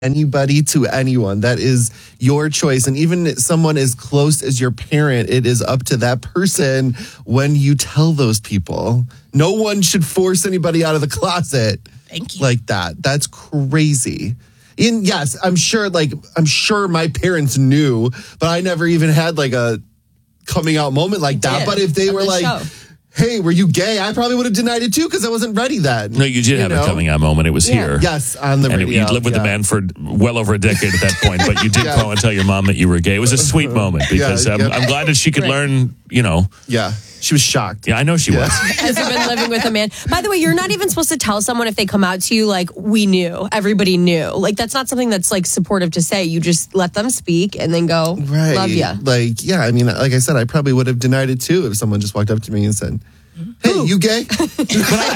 anybody to anyone. That is your choice. And even someone as close as your parent, it is up to that person when you tell those people. No one should force anybody out of the closet. Thank you. Like that. That's crazy. And yes, I'm sure my parents knew, but I never even had like a coming out moment like that. But if they were like, hey, were you gay? I probably would have denied it too because I wasn't ready then. No, you did have a coming out moment. It was here. Yes, on the radio. You lived with the man for well over a decade at that point, but you did call and tell your mom that you were gay. It was a sweet moment because I'm glad that she could learn, Yeah. She was shocked. Yeah, I know she was. Has he been living with a man? By the way, you're not even supposed to tell someone if they come out to you like, we knew, everybody knew. Like, that's not something that's like supportive to say. You just let them speak and then go, right. Love ya. Like, yeah, I mean, like I said, I probably would have denied it too if someone just walked up to me and said, hey, you gay? But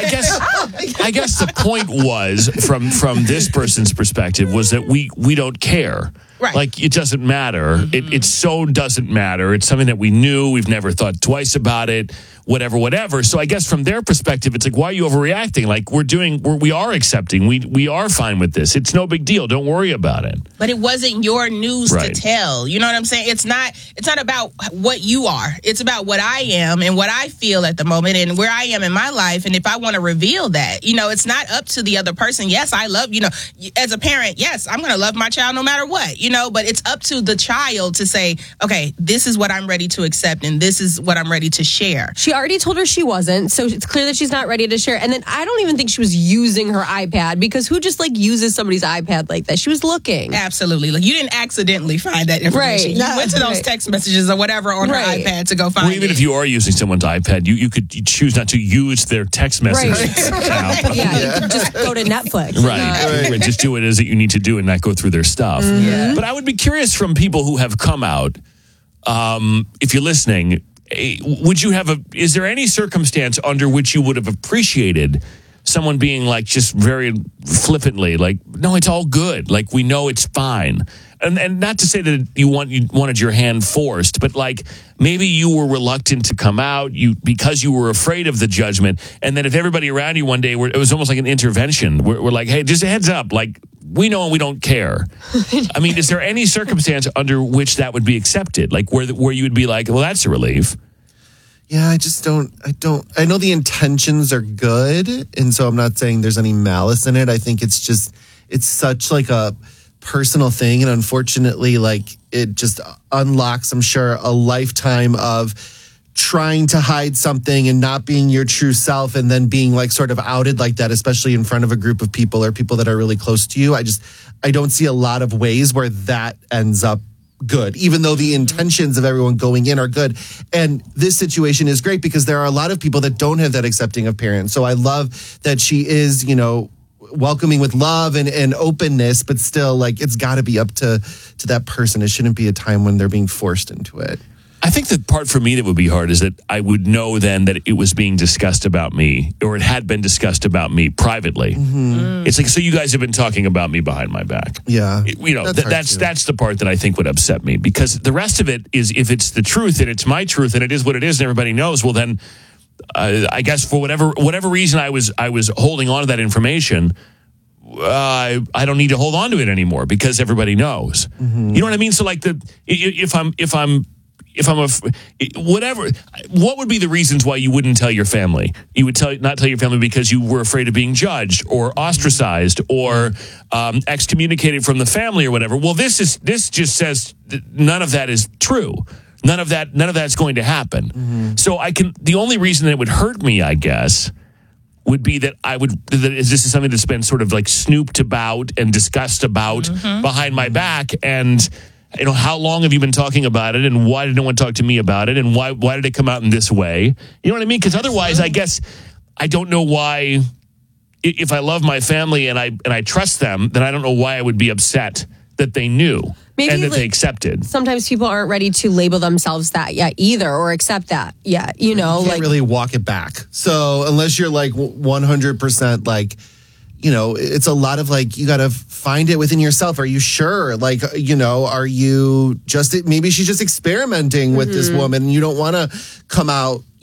I guess the point was, from this person's perspective, was that we don't care. Right. Like, it doesn't matter. Mm-hmm. It so doesn't matter. It's something that we knew. We've never thought twice about it, whatever. So I guess from their perspective, it's like, why are you overreacting? Like, we are accepting. We are fine with this. It's no big deal. Don't worry about it. But it wasn't your news to tell. You know what I'm saying? It's not about what you are. It's about what I am and what I feel at the moment and where I am in my life. And if I want to reveal that, it's not up to the other person. Yes, I love, as a parent, yes, I'm going to love my child no matter what, but it's up to the child to say, okay, this is what I'm ready to accept and this is what I'm ready to share. She already told her she wasn't, so it's clear that she's not ready to share. And then I don't even think she was using her iPad because who just uses somebody's iPad like that? She was looking. Absolutely. Like, you didn't accidentally find that information. Right. You went to those text messages or whatever on her iPad to go find it. Or even if you are using someone's iPad, you could choose not to use their text messages app. You could just go to Netflix. Right. Just do it as you need to do and not go through their stuff. Mm-hmm. But I would be curious from people who have come out, if you're listening, is there any circumstance under which you would have appreciated someone being like just very flippantly like, no, it's all good. Like, we know it's fine. And not to say that you wanted your hand forced, but like maybe you were reluctant to come out because you were afraid of the judgment. And then if everybody around you one day it was almost like an intervention. We're like, hey, just a heads up, like, we know and we don't care. I mean, is there any circumstance under which that would be accepted? Like where you would be like, well, that's a relief. Yeah, I know the intentions are good. And so I'm not saying there's any malice in it. I think it's such like a personal thing. And unfortunately, like, it just unlocks, I'm sure, a lifetime of trying to hide something and not being your true self and then being like sort of outed like that, especially in front of a group of people or people that are really close to you. I don't see a lot of ways where that ends up good, even though the intentions of everyone going in are good. And this situation is great because there are a lot of people that don't have that accepting of parents. So I love that she is, welcoming with love and openness, but still, like, it's got to be up to that person. It shouldn't be a time when they're being forced into it. I think the part for me that would be hard is that I would know then that it was being discussed about me, or it had been discussed about me privately. Mm-hmm. It's like, so you guys have been talking about me behind my back. Yeah. That's the part that I think would upset me, because the rest of it is, if it's the truth and it's my truth and it is what it is and everybody knows, well then, I guess for whatever reason I was holding on to that information, I don't need to hold on to it anymore because everybody knows. Mm-hmm. You know what I mean? So like what would be the reasons why you wouldn't tell your family? You would not tell your family because you were afraid of being judged or ostracized or excommunicated from the family or whatever. Well, this just says none of that is true. None of that's going to happen. Mm-hmm. So the only reason that it would hurt me, I guess, would be that this is something that's been sort of like snooped about and discussed about behind my back. And, how long have you been talking about it? And why did no one talk to me about it? And why did it come out in this way? You know what I mean? Because otherwise, I guess, I don't know why, if I love my family and I trust them, then I don't know why I would be upset that they knew. Maybe and that they accepted. Sometimes people aren't ready to label themselves that yet either, or accept that yet. You can't really walk it back. So unless you're like 100% like, it's a lot of like, you got to find it within yourself. Are you sure? Like, are you maybe she's just experimenting with this woman and you don't want to come out,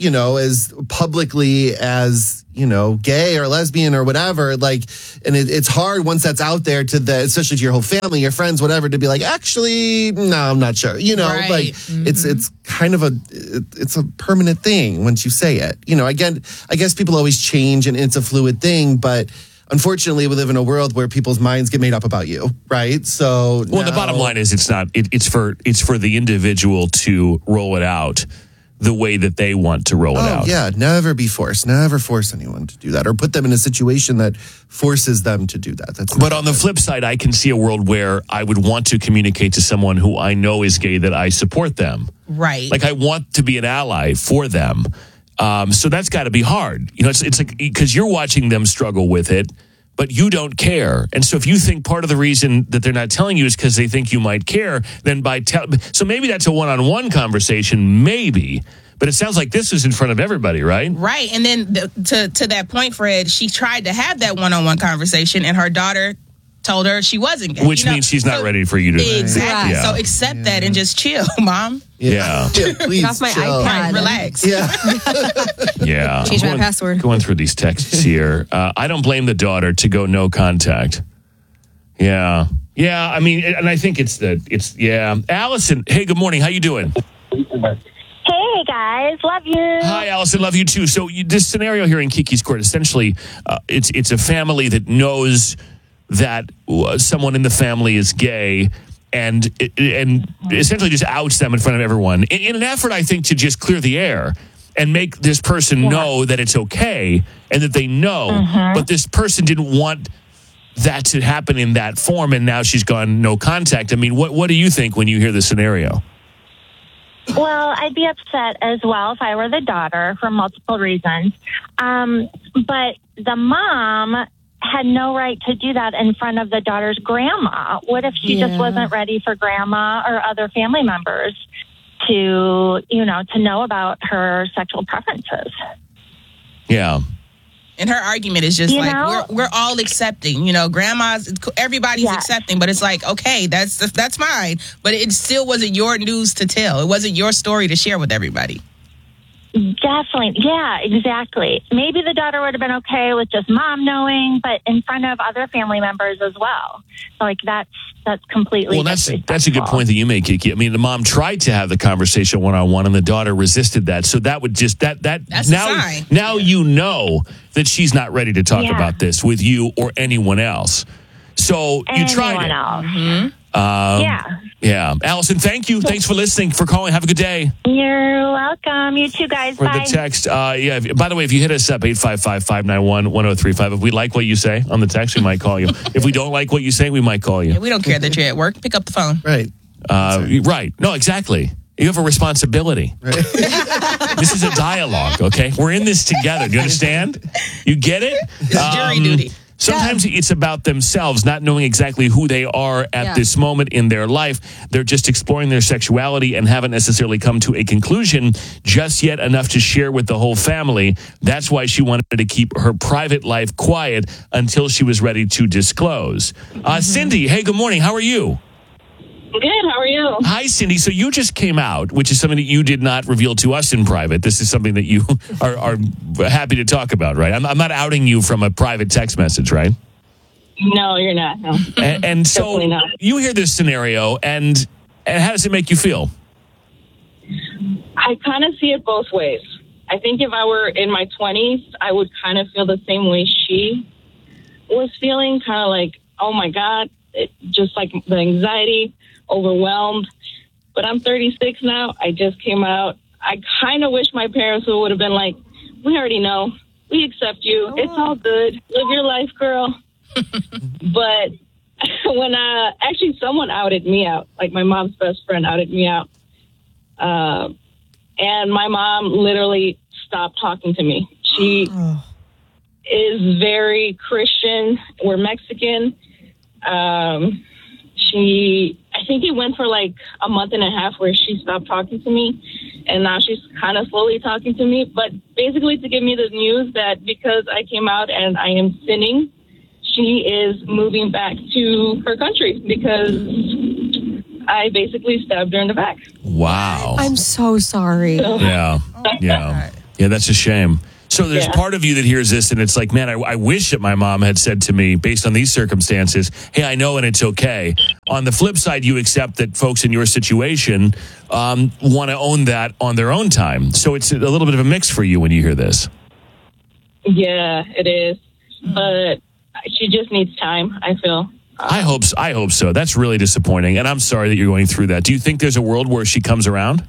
as publicly as, gay or lesbian or whatever, like, and it's hard once that's out there especially to your whole family, your friends, whatever, to be like, actually, no, I'm not sure, Right. like it's kind of it's a permanent thing once you say it, again, I guess people always change and it's a fluid thing, but unfortunately, we live in a world where people's minds get made up about you, right? So, well, the bottom line is it's not. It's for the individual to roll it out the way that they want to roll it out. Yeah, never be forced. Never force anyone to do that, or put them in a situation that forces them to do that. But on the flip side, I can see a world where I would want to communicate to someone who I know is gay that I support them. Right. Like I want to be an ally for them. So that's got to be hard. It's like because you're watching them struggle with it, but you don't care. And so if you think part of the reason that they're not telling you is because they think you might care, then so maybe that's a one-on-one conversation, maybe. But it sounds like this is in front of everybody, right? Right. And then to that point, Fred, she tried to have that one-on-one conversation, and her daughter told her she wasn't gay. Which means she's not ready for you to... Exactly. Yeah. So accept that and just chill, Mom. Yeah. Please, off my chill. iPad. Right, relax. Yeah. Yeah. Change my password. Going through these texts here. I don't blame the daughter to go no contact. Yeah. Yeah, I mean, and I think yeah. Allison, hey, good morning. How you doing? Hey, guys. Love you. Hi, Allison. Love you, too. So this scenario here in Kiki's Court, essentially, it's a family that knows that someone in the family is gay and essentially just outs them in front of everyone in an effort, I think, to just clear the air and make this person know that it's okay and that they know. But this person didn't want that to happen in that form, and now she's gone no contact. I mean, what do you think when you hear the scenario? Well, I'd be upset as well if I were the daughter for multiple reasons. But the mom had no right to do that in front of the daughter's grandma. What if she just wasn't ready for grandma or other family members to know about her sexual preferences? Yeah. And her argument is just we're all accepting, grandma's, everybody's accepting, but it's like, okay, that's mine. But it still wasn't your news to tell. It wasn't your story to share with everybody. Definitely. Yeah, exactly. Maybe the daughter would have been okay with just mom knowing, but in front of other family members as well. So that's completely disrespectful. That's a good point that you make, Kiki. I mean, the mom tried to have the conversation one-on-one and the daughter resisted that. So that would just that's now a sign. Now you know that she's not ready to talk about this with you or anyone else. So you tried it. Yeah. Allison, thank you. Thanks for listening, for calling. Have a good day. You're welcome. You too, guys. For Bye. the text, by the way, if you hit us up, 855-591-1035, if we like what you say on the text, we might call you. If we don't like what you say, we might call you. Yeah, we don't care that you're at work. Pick up the phone. Right. Right. No, exactly. You have a responsibility. Right. This is a dialogue, okay? We're in this together. Do you understand? You get it? It's jury duty. Sometimes it's about themselves, not knowing exactly who they are at this moment in their life. They're just exploring their sexuality and haven't necessarily come to a conclusion just yet enough to share with the whole family. That's why she wanted to keep her private life quiet until she was ready to disclose. Cindy, hey, good morning. How are you? Good. How are you? Hi, Cindy. So you just came out, which is something that you did not reveal to us in private. This is something that you are happy to talk about, right? I'm not outing you from a private text message, right? No, you're not. No. And so you hear this scenario, and how does it make you feel? I kind of see it both ways. I think if I were in my 20s, I would kind of feel the same way she was feeling, kind of like, oh my God, just like the anxiety, overwhelmed. But I'm 36 now. I just came out. I kind of wish my parents would have been like, we already know. We accept you. It's all good. Live your life, girl. But when actually someone outed me out, like my mom's best friend outed me out. And my mom literally stopped talking to me. She is very Christian. We're Mexican. I think it went for like a month and a half where she stopped talking to me, and now she's kind of slowly talking to me, but basically to give me the news that because I came out and I am sinning, she is moving back to her country because I basically stabbed her in the back. Wow. I'm so sorry. Yeah. Yeah, that's a shame. So there's part of you that hears this and it's like, man, I wish that my mom had said to me, based on these circumstances, hey, I know and it's okay. On the flip side, you accept that folks in your situation want to own that on their own time. So it's a little bit of a mix for you when you hear this. Yeah, it is. But she just needs time, I feel. I hope so. That's really disappointing. And I'm sorry that you're going through that. Do you think there's a world where she comes around?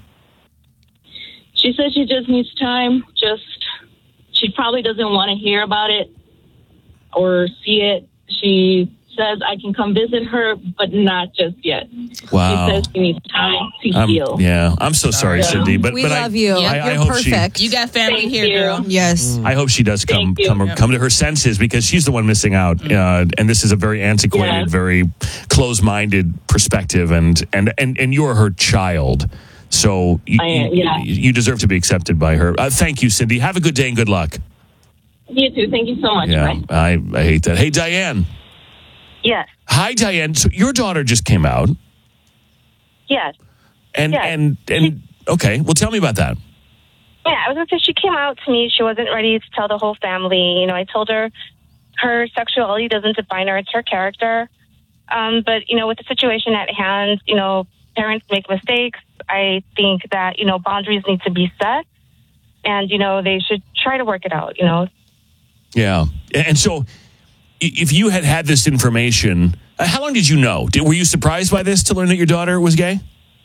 She says she just needs time. She probably doesn't want to hear about it or see it. She says I can come visit her, but not just yet. Wow. She says she needs time to heal. Yeah, I'm so sorry, Cindy. But we love you. I You're hope perfect. You got family Thank here, you. girl. Yes. I hope she does come to her senses, because she's the one missing out. And this is a very antiquated, very closed-minded perspective, and you're her child. So you deserve to be accepted by her. Thank you, Cindy. Have a good day and good luck. You too. Thank you so much. Yeah, Bye. I hate that. Hey, Diane. Yes. Hi, Diane. So your daughter just came out. Yes. And okay, well, tell me about that. Yeah, I was going to say she came out to me. She wasn't ready to tell the whole family. You know, I told her her sexuality doesn't define her. It's her character. But, you know, with the situation at hand, you know, parents make mistakes. I think that, you know, boundaries need to be set. And, you know, they should try to work it out, you know. Yeah. And so if you had this information, how long did you know? Were you surprised by this to learn that your daughter was gay?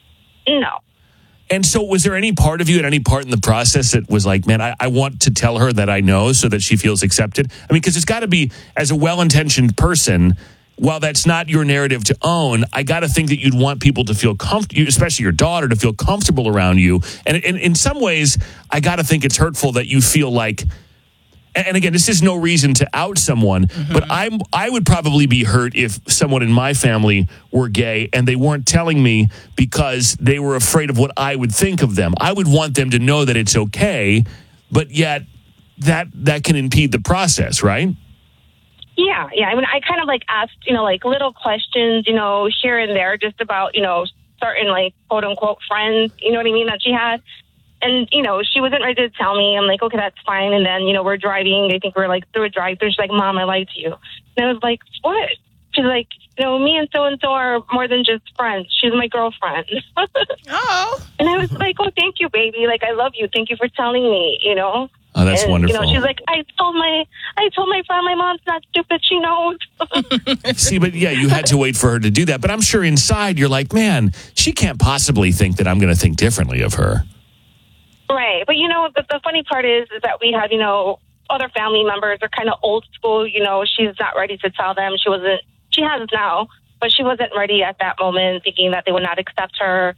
No. And so was there any part of you at any part in the process that was like, man, I want to tell her that I know so that she feels accepted? I mean, because it's got to be, as a well-intentioned person, while that's not your narrative to own, I got to think that you'd want people to feel comfortable, especially your daughter, to feel comfortable around you. And in some ways, I got to think it's hurtful that you feel like, and again, this is no reason to out someone, but I would probably be hurt if someone in my family were gay and they weren't telling me because they were afraid of what I would think of them. I would want them to know that it's okay, but yet that can impede the process, right? Yeah. I mean, I kind of like asked, you know, like little questions, you know, here and there, just about, you know, certain like quote unquote friends, you know what I mean, that she had. And, you know, she wasn't ready to tell me. I'm like, okay, that's fine. And then, you know, we're driving. I think we're like through a drive-through. She's like, Mom, I lied to you. And I was like, what? She's like, you know, me and so-and-so are more than just friends. She's my girlfriend. Oh. And I was like, oh, thank you, baby. Like, I love you. Thank you for telling me, you know. Oh, that's wonderful. You know, she's like, I told my friend, my mom's not stupid. She knows. See, but yeah, you had to wait for her to do that. But I'm sure inside you're like, man, she can't possibly think that I'm going to think differently of her. Right. But, you know, the funny part is that we have, you know, other family members are kind of old school. You know, she's not ready to tell them. She has now, but she wasn't ready at that moment, thinking that they would not accept her.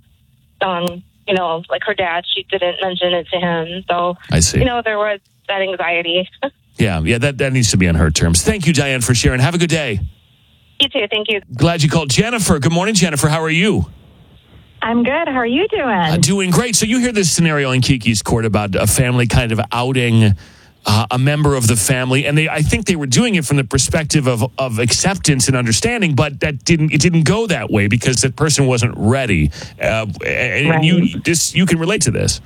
You know, like her dad, she didn't mention it to him. So, I see. You know, there was that anxiety. Yeah, that needs to be on her terms. Thank you, Diane, for sharing. Have a good day. You too. Thank you. Glad you called. Jennifer. Good morning, Jennifer. How are you? I'm good. How are you doing? Doing great. So you hear this scenario in Kiki's Court about a family kind of outing a member of the family, and I think they were doing it from the perspective of acceptance and understanding, but it didn't go that way because that person wasn't ready. And right. you can relate to this.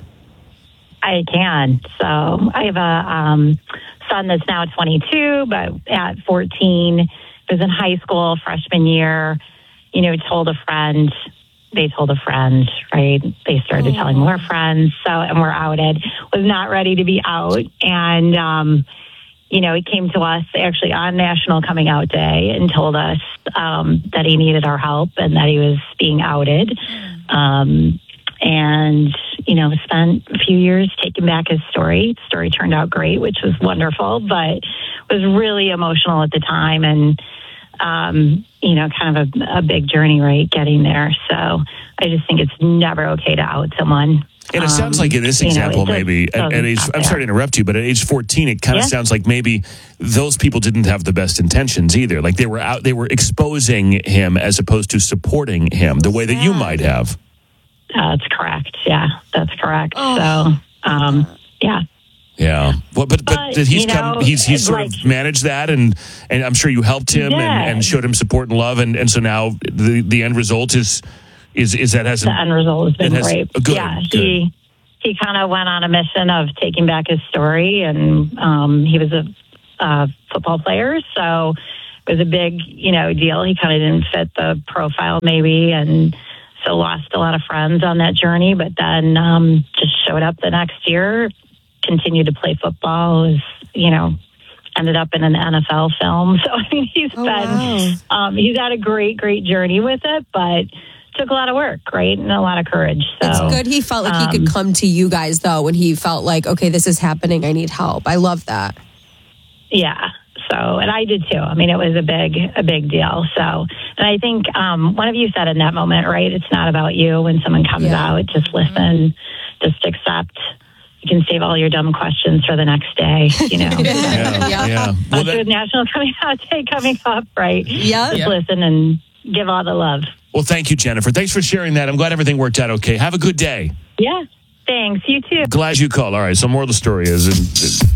I can. So I have a son that's now 22, but at 14 was in high school, freshman year. You know, told a friend. They told a friend, right? They started telling more friends. And we're outed. Was not ready to be out. And, you know, he came to us actually on National Coming Out Day and told us that he needed our help and that he was being outed. And, you know, spent a few years taking back his story. The story turned out great, which was wonderful, but was really emotional at the time. And, you know, kind of a big journey, right, getting there. So I just think it's never okay to out someone. And it sounds like in this example, maybe at age, I'm sorry to interrupt you, but at age 14, it kind of sounds like maybe those people didn't have the best intentions either. Like they were exposing him as opposed to supporting him the way that you might have. That's correct. Yeah, that's correct. So, yeah. Yeah, well, but did he he's sort of managed that, and I'm sure you helped him and showed him support and love, and so now the end result is that hasn't. The end result has been great. Good, yeah, good. he kind of went on a mission of taking back his story, and he was a football player, so it was a big, deal. He kind of didn't fit the profile maybe, and so lost a lot of friends on that journey, but then just showed up the next year, continued to play football, ended up in an NFL film. So, I mean, he's had a great, great journey with it, but took a lot of work, right? And a lot of courage. So it's good he felt like he could come to you guys, though, when he felt like, okay, this is happening, I need help. I love that. Yeah. So, and I did too. I mean, it was a big deal. So, and I think one of you said in that moment, right? It's not about you when someone comes out. Just listen, just accept. You can save all your dumb questions for the next day, Yeah. Well, with National Coming Out Day coming up, right? Yeah. Just listen and give all the love. Well, thank you, Jennifer. Thanks for sharing that. I'm glad everything worked out okay. Have a good day. Yeah. Thanks. You too. Glad you called. All right. So more of the story is